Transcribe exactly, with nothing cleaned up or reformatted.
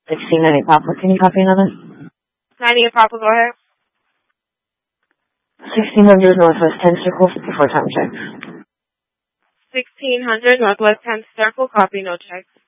sixteen ninety Papa. Can you copy another? ninety Papa, go ahead. sixteen hundred Northwest tenth Circle, before time check. sixteen hundred Northwest tenth Circle, copy, no checks.